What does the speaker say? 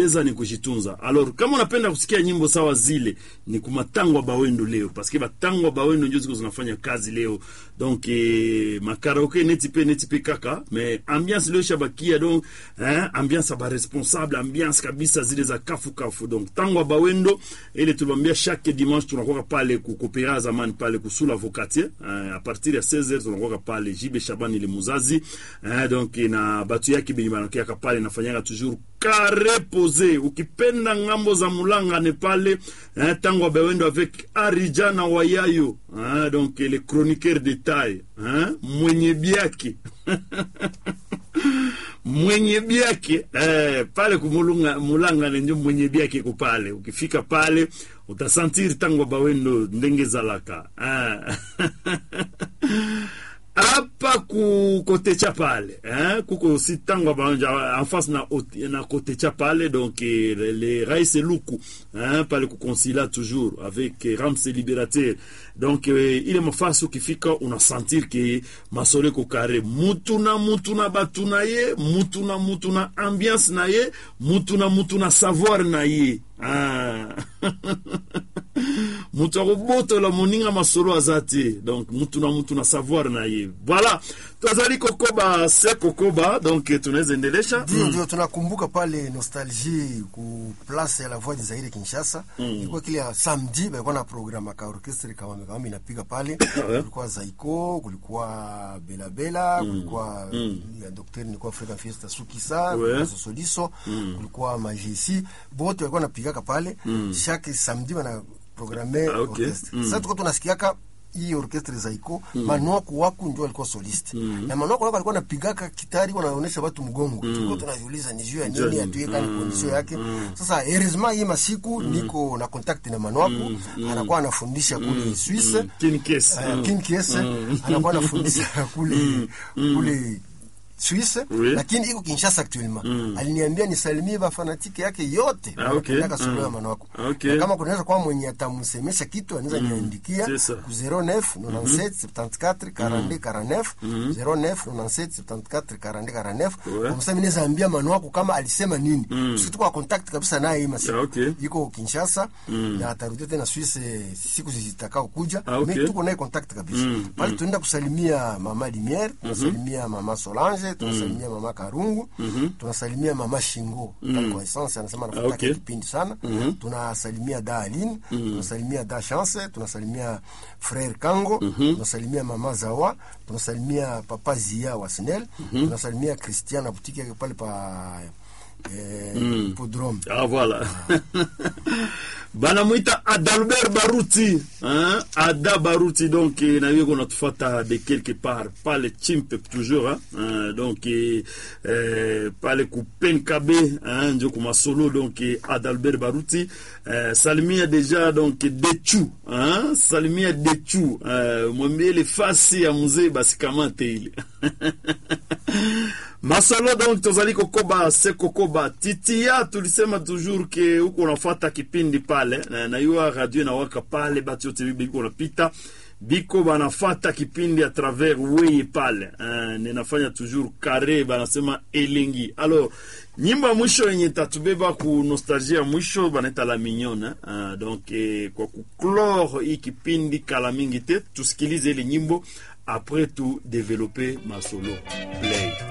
kucheza ni kujitunza. Alors kama unapenda kusikia nyimbo sawa zile ni kumatangwa bawendo leo, parce que batangwa bawendo ndio ziko zinafanya kazi leo. Donc makaraoke neti pe kaka, mais ambiance leo shabakia, donc ambiance ba responsable, ambiance kabisa zile za kafu. Donc tangwa bawendo ile tulambia chaque dimanche tunakuwa pale ku Kopera zamani pale kusula Vocatier, à partir ya 16h tunakuwa pale Jibe Shabani le Muzazi, donc na batu yake binakia pale nafanyanga toujours carré posé. Ukipenda ngambo za Mulanga ne pale tangwa bawendo avec Arijana Wayayo, donc les chroniqueurs de taille, mwenye biaki mwenye biaki pale kumulunga Mulanga ndio mwenye biaki kupale. Ukifika pale utasentir tangwa bawendo ndenge zalaka hapa ku kote cha pale kuko si tangwa banja en face na kote cha pale. Donc les Rais Luku pale ku consulat toujours avec Ramse Libérateur. Donc il est mafasi ukifika una sentir que masole ko carré mutuna batuna ye mutuna ambiance na ye mutuna savoir na ye mutu akoboto la moninga masolo azati. Donc mutu na savoir na ye. Voilà, tazali kokoba se kokoba. Donc tunaweza endelesha ndio tunakumbuka pale nostalgie ku place ya la voix des Zaire Kinshasa. Ilikuwa kile samedi balikuwa na programme ka orchestre kama inapiga pale. Kulikuwa Zaiko, kulikuwa Bela, kulikuwa ya docteur nilikuwa African Fiesta Sukisa, Soliso, kulikuwa Majesi, bote walikuwa napiga pale chaque samedi wana programme orchestre. Sasa tuko tunasikiaka hii orchestre Zaiko, Manwako wako ndio alikuwa soliste. Na Manwako wako alikuwa anapigaka kitari, wanaonyesha watu mgongo. Tuko tunajiuliza ni juu ya nini atuweka ni condition yake. Sasa heureusement hii masiku niko na contact na Manwako, anakuwa anafundisha kule Swiss, Kinkese, anakuwa anafundisha kule Suisse, lakini iko Kinshasa actuellement. Aliniambia nisalimie ba fanatiki yake yote. Nataka solo ya Manwako. Kama kunaweza kwa mwenye atamsemesha kitu anaweza niandikia ku 09 97 74 42 49 09 97 74 42 49. Kwa sababu naweza ambia Manwako kama alisema nini. Sisi tuko contact kabisa naye hii masiku. Iko Kinshasa na atarudi tena Suisse siku zitakao kuja. Mimi tuko naye contact kabisa. Pale tunaenda kusalimia Mama Limiere, kusalimia Mama Solange, tunasalimia Mama Karungu, tunasalimia Mama Shingo, kwa essence anasema anafuata kipindi sana. Tunasalimia Da Aline, tunasalimia Da Chance, tunasalimia Frère Kango, tunasalimia Mama Zawa, tunasalimia Papa Zia wa Snell, tunasalimia Christiana boutique yake pale pa Podrome. Voilà. Bana muita Adalbert Baruti, Ada Baruti. Donc na yuko natufata de quelque part pale chimpe toujours, donc pale ku Penkabe, ndio kuma solo. Donc Adalbert Baruti, salimia déjà donc Dechu, salimia Dechu, mwambie le fasi ya mzee basi kama teile masalo. Donc tozali kokoba se kokoba titia, tulisema toujours que uko unafuata kipindi pale na yua radio na waka pale batu yote biko unapita biko banafata kipindi à travers weye pale, ninafanya toujours carré banasema elengi. Alors nyimbo mwisho yenye tatubeba ku nostalgia mwisho baneta la mignonne, donc kwa kuclore hii kipindi kala mingi te tusikilize ile nyimbo après tout développer ma solo play.